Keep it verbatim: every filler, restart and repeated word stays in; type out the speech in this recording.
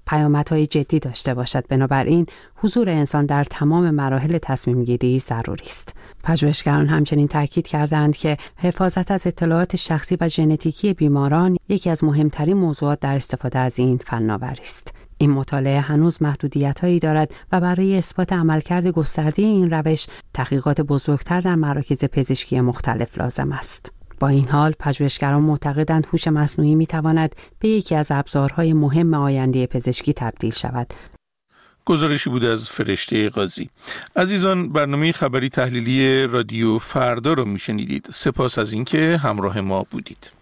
پیامدهای جدی داشته باشد. بنابراین حضور انسان در تمام مراحل تصمیم گیری ضروری است. پژوهشگران همچنین تاکید کردند که حفاظت از اطلاعات شخصی و ژنتیکی بیماران یکی از مهمترین موضوعات در استفاده از این فناوری است. این مطالعه هنوز محدودیت‌هایی دارد و برای اثبات عملکرد گسترده این روش تحقیقات بزرگتر در مراکز پزشکی مختلف لازم است. با این حال پژوهشگران معتقدند هوش مصنوعی می‌تواند به یکی از ابزارهای مهم آینده پزشکی تبدیل شود. گزارشی بود از فرشته قاضی. عزیزان، برنامه خبری تحلیلی رادیو فردا رو میشنیدید. سپاس از اینکه همراه ما بودید.